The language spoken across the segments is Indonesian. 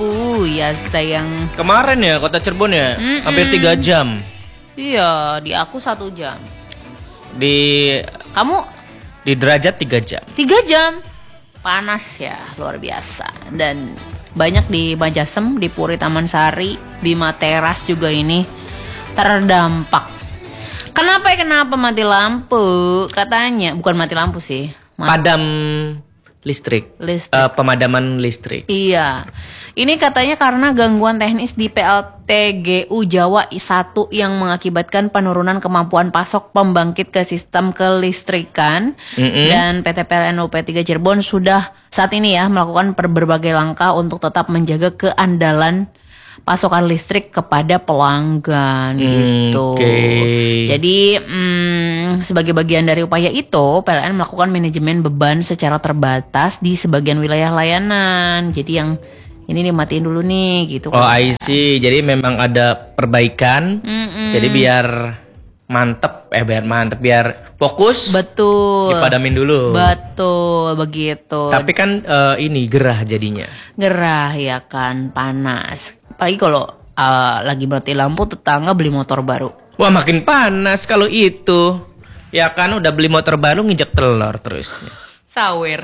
lampu ya sayang. Kemarin ya kota Cirebon ya, hampir 3 jam. Iya, di aku 1 jam. Di Kamu derajat 3 jam. 3 jam. Panas ya, luar biasa. Dan banyak di Majasem, di Puri Taman Sari, Bima Teras juga ini terdampak. Kenapa mati lampu? Katanya bukan mati lampu sih. Padam listrik. Pemadaman listrik. Iya. Ini katanya karena gangguan teknis di PLTGU Jawa I1 yang mengakibatkan penurunan kemampuan pasok pembangkit ke sistem kelistrikan. Dan PT PLN UP 3 Cirebon sudah saat ini ya melakukan berbagai langkah untuk tetap menjaga keandalan pasokan listrik kepada pelanggan gitu. Jadi sebagai bagian dari upaya itu, PLN melakukan manajemen beban secara terbatas di sebagian wilayah layanan. Jadi yang ini dimatiin dulu nih gitu kan. Oh, I see. Jadi memang ada perbaikan. Jadi biar mantep, biar fokus. Betul. Dipadamin dulu. Betul, begitu. Tapi kan ini gerah jadinya. Gerah ya kan, panas. Apalagi kalau lagi mati lampu tetangga beli motor baru. Wah, makin panas kalau itu. Ya kan udah beli motor baru nginjek telur terus. Sawer.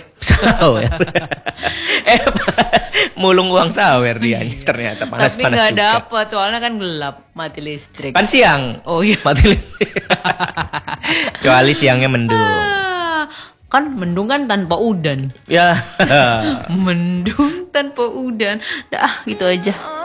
Mulung uang sawer dia ternyata panas-panas juga. Tapi nggak dapet, soalnya kan gelap, mati listrik. Kan siang. Oh iya. Mati listrik. Kecuali siangnya mendung. Kan mendung kan tanpa udan. Ya. Mendung tanpa udan. Dah, gitu aja.